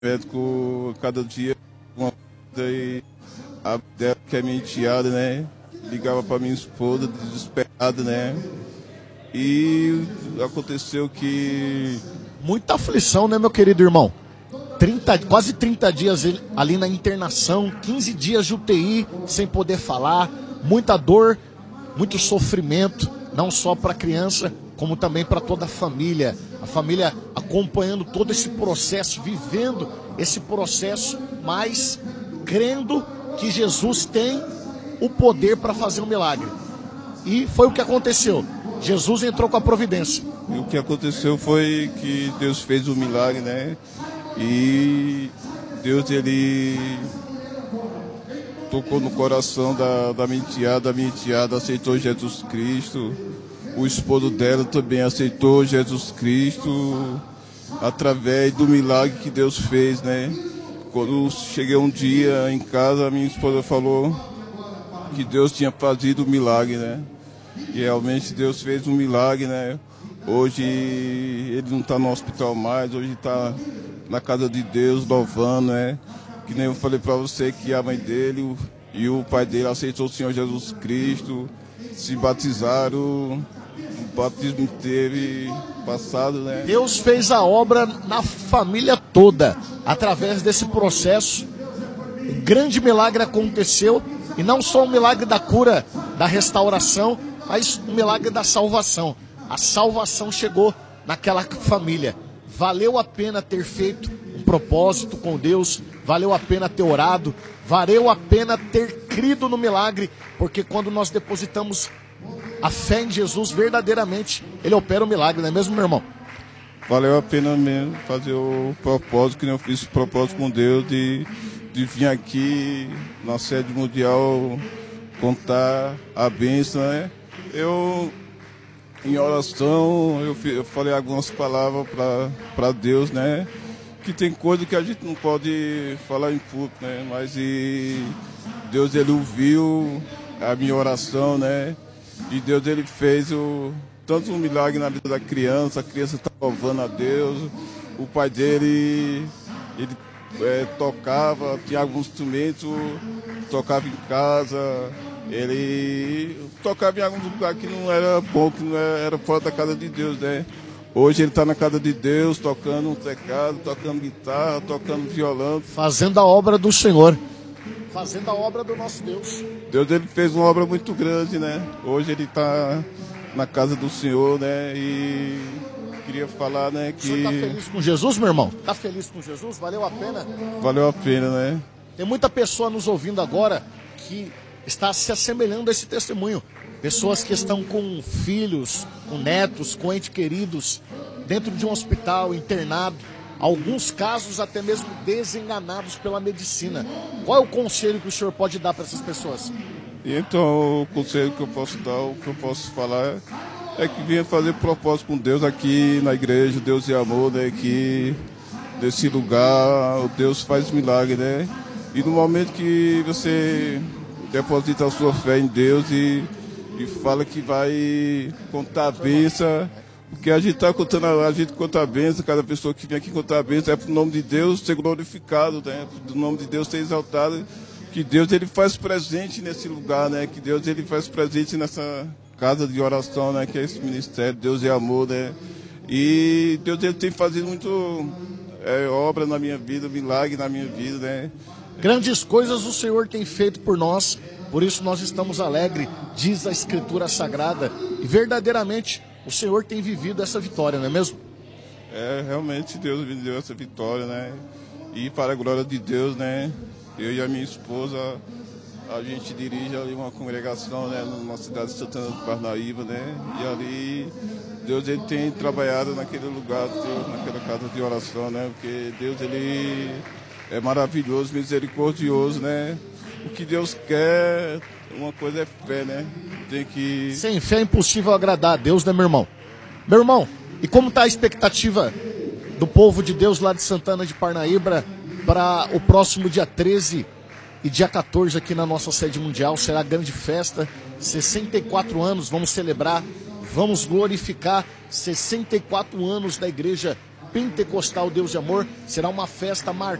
médico cada dia uma coisa e a dela, que é minha enteada, né? Ligava para minha esposa desesperada, né? E aconteceu que... Muita aflição, né, meu querido irmão? Quase 30 dias ali na internação, 15 dias de UTI, sem poder falar, muita dor, muito sofrimento, não só para a criança, como também para toda a família acompanhando todo esse processo, vivendo esse processo, mas crendo que Jesus tem o poder para fazer um milagre. E foi o que aconteceu. Jesus entrou com a providência. E o que aconteceu foi que Deus fez um milagre, né? E Deus, ele tocou no coração da minha enteada aceitou Jesus Cristo. O esposo dela também aceitou Jesus Cristo através do milagre que Deus fez, né? Quando cheguei um dia em casa, minha esposa falou que Deus tinha fazido o milagre, né? E realmente Deus fez um milagre, né? Hoje ele não está no hospital mais, hoje está na casa de Deus, louvando, né? Que nem eu falei para você que a mãe dele e o pai dele aceitou o Senhor Jesus Cristo, se batizaram, o batismo teve passado, né? Deus fez a obra na família toda, através desse processo. Um grande milagre aconteceu, e não só o milagre da cura, da restauração, mas o milagre da salvação. A salvação chegou naquela família. Valeu a pena ter feito um propósito com Deus, valeu a pena ter orado, valeu a pena ter crido no milagre, porque quando nós depositamos a fé em Jesus, verdadeiramente, Ele opera o milagre, não é mesmo, meu irmão? Valeu a pena mesmo fazer o propósito, que eu fiz o propósito com Deus, de vir aqui na sede mundial contar a bênção, né? Eu, em oração, eu falei algumas palavras para Deus, né? Que tem coisa que a gente não pode falar em público, né? Mas Deus, ele ouviu a minha oração, né? E Deus, ele fez tanto um milagre na vida da criança, a criança está louvando a Deus. O pai dele, ele tocava, tinha alguns instrumentos, tocava em casa, ele tocava em algum lugar que não era bom, que não era fora da casa de Deus, né? Hoje ele está na casa de Deus, tocando um teclado, tocando guitarra, tocando violão. Fazendo a obra do Senhor, fazendo a obra do nosso Deus. Deus, ele fez uma obra muito grande, né? Hoje ele está na casa do Senhor, né? E queria falar, né, que... O senhor está feliz com Jesus, meu irmão? Está feliz com Jesus? Valeu a pena? Valeu a pena, né? Tem muita pessoa nos ouvindo agora que está se assemelhando a esse testemunho. Pessoas que estão com filhos, com netos, com entes queridos, dentro de um hospital, internado. Alguns casos até mesmo desenganados pela medicina. Qual é o conselho que o senhor pode dar para essas pessoas? Então, o conselho que eu posso dar, o que eu posso falar é que venha fazer propósito com Deus aqui na igreja, Deus e Amor, né? Que nesse lugar, Deus faz milagre, né? E no momento que você deposita a sua fé em Deus e fala que vai contar a bênção, porque a gente está contando, a gente conta a bênção, cada pessoa que vem aqui contar a bênção é para o nome de Deus ser glorificado, né? Do nome de Deus ser exaltado, que Deus, ele faz presente nesse lugar, né? Que Deus, ele faz presente nessa casa de oração, né? Que é esse ministério, Deus é Amor, né? E Deus, ele tem feito muito obra na minha vida, milagre na minha vida, né? Grandes coisas o Senhor tem feito por nós, por isso nós estamos alegres, diz a Escritura Sagrada, e verdadeiramente o Senhor tem vivido essa vitória, não é mesmo? Realmente Deus me deu essa vitória, né? E para a glória de Deus, né? Eu e a minha esposa, a gente dirige ali uma congregação, né? Numa cidade de Santana do Parnaíba, né? E ali Deus, ele tem trabalhado naquele lugar, Deus, naquela casa de oração, né? Porque Deus, ele é maravilhoso, misericordioso, né? O que Deus quer, uma coisa é fé, né? Tem que... Sem fé é impossível agradar a Deus, né, meu irmão? Meu irmão, e como está a expectativa do povo de Deus lá de Santana de Parnaíba para o próximo dia 13 e dia 14 aqui na nossa sede mundial? Será a grande festa, 64 anos, vamos celebrar, vamos glorificar 64 anos da Igreja Pentecostal Deus de Amor será uma festa marcada